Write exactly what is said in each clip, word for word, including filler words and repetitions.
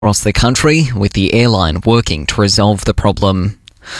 across the country, with the airline working to resolve the problem.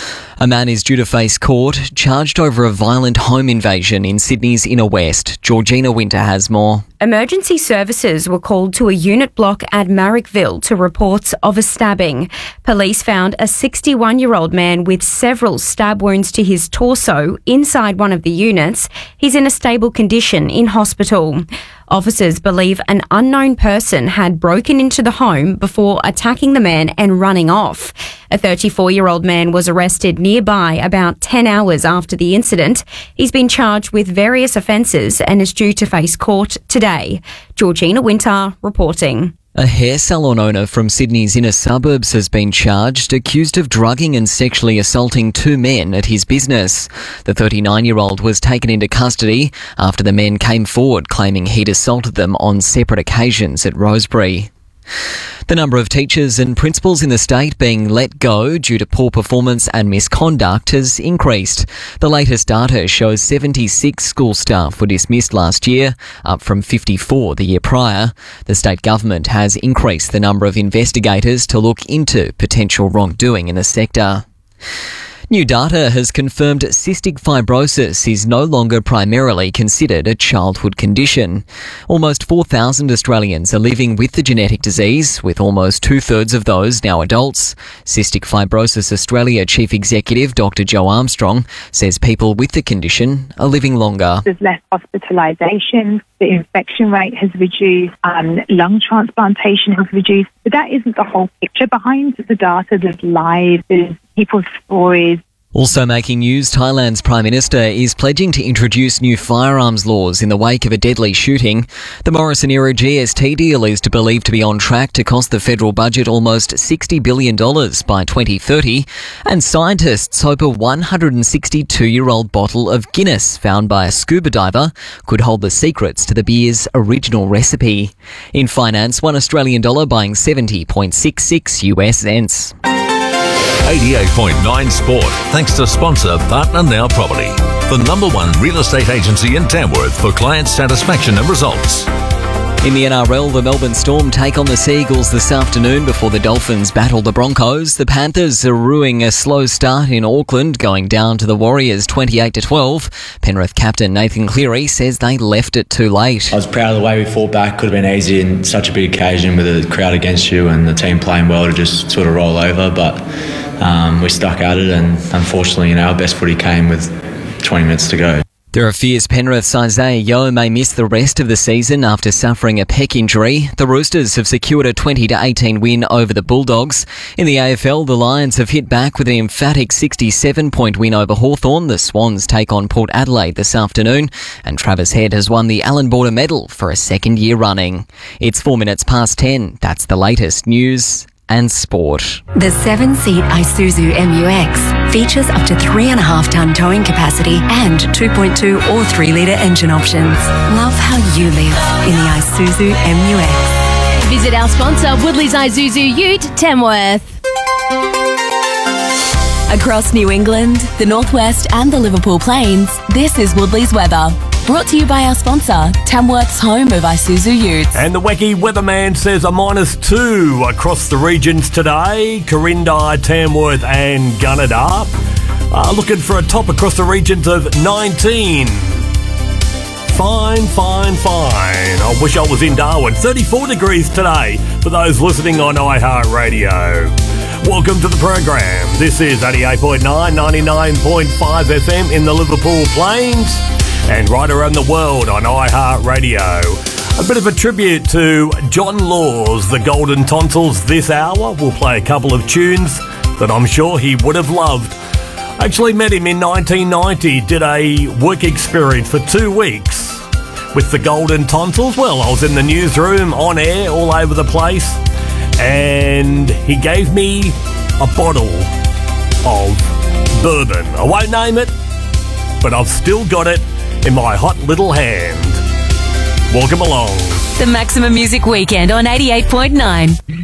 A man is due to face court, charged over a violent home invasion in Sydney's inner west. Georgina Winter has more. Emergency services were called to a unit block at Marrickville to reports of a stabbing. Police found a sixty-one-year-old man with several stab wounds to his torso inside one of the units. He's in a stable condition in hospital. Officers believe an unknown person had broken into the home before attacking the man and running off. A thirty-four-year-old man was arrested nearby about ten hours after the incident. He's been charged with various offences and is due to face court today. Georgina Winter reporting. A hair salon owner from Sydney's inner suburbs has been charged, accused of drugging and sexually assaulting two men at his business. The thirty-nine-year-old was taken into custody after the men came forward claiming he'd assaulted them on separate occasions at Rosebery. The number of teachers and principals in the state being let go due to poor performance and misconduct has increased. The latest data shows seventy-six school staff were dismissed last year, up from fifty-four the year prior. The state government has increased the number of investigators to look into potential wrongdoing in the sector. New data has confirmed cystic fibrosis is no longer primarily considered a childhood condition. Almost four thousand Australians are living with the genetic disease, with almost two-thirds of those now adults. Cystic Fibrosis Australia Chief Executive Doctor Jo Armstrong says people with the condition are living longer. There's less hospitalisation, the infection rate has reduced, um, lung transplantation has reduced, but that isn't the whole picture. Behind the data, there's lives, there's people's stories. Also making news, Thailand's Prime Minister is pledging to introduce new firearms laws in the wake of a deadly shooting. The Morrison-era G S T deal is believed to be on track to cost the federal budget almost sixty billion dollars by twenty thirty, and scientists hope a one hundred sixty-two-year-old bottle of Guinness found by a scuba diver could hold the secrets to the beer's original recipe. In finance, one Australian dollar buying seventy point six six U S cents. eighty-eight point nine Sport, thanks to sponsor Partner Now Property, the number one real estate agency in Tamworth for client satisfaction and results. In the N R L, the Melbourne Storm take on the Seagulls this afternoon before the Dolphins battle the Broncos. The Panthers are ruining a slow start in Auckland, going down to the Warriors twenty-eight to twelve. Penrith captain Nathan Cleary says they left it too late. I was proud of the way we fought back. Could have been easy in such a big occasion with the crowd against you and the team playing well to just sort of roll over, but um, we stuck at it, and unfortunately, you know, our best footy came with twenty minutes to go. There are fears Penrith's Isaiah Yeo may miss the rest of the season after suffering a pec injury. The Roosters have secured a twenty to eighteen win over the Bulldogs. In the A F L, the Lions have hit back with an emphatic sixty-seven point win over Hawthorn. The Swans take on Port Adelaide this afternoon, and Travis Head has won the Allan Border Medal for a second year running. It's four minutes past ten. That's the latest news and sport. The seven-seat Isuzu M U X features up to three and a half ton towing capacity and two point two or three litre engine options. Love how you live in the Isuzu M U X. Visit our sponsor, Woodley's Isuzu Ute, Tamworth. Across New England, the Northwest and the Liverpool Plains, this is Woodley's weather. Brought to you by our sponsor, Tamworth's home of Isuzu Utes. And the wacky weatherman says a minus two across the regions today. Corinda, Tamworth and Gunnedah. Uh, looking for a top across the regions of nineteen. Fine, fine, fine. I wish I was in Darwin. thirty-four degrees today for those listening on iHeartRadio. Welcome to the program. This is eighty-eight point nine, ninety-nine point five F M in the Liverpool Plains and right around the world on iHeartRadio. A bit of a tribute to John Laws, the Golden Tonsils this hour. We'll play a couple of tunes that I'm sure he would have loved. Actually met him in nineteen ninety, did a work experience for two weeks with the Golden Tonsils. Well, I was in the newsroom, on air, all over the place, and he gave me a bottle of bourbon. I won't name it, but I've still got it in my hot little hand. Welcome along. The Maximum Music Weekend on eighty-eight point nine.